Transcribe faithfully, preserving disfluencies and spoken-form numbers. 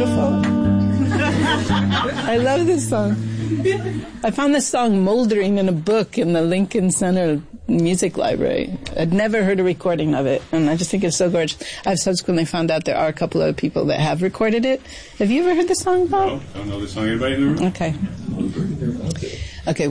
beautiful? I love this song. I found this song moldering in a book in the Lincoln Center Music Library. I'd never heard a recording of it, and I just think it's so gorgeous. I've subsequently found out there are a couple other people that have recorded it. Have you ever heard the song, Bob? No, I don't know the song. Anybody in the room? Okay.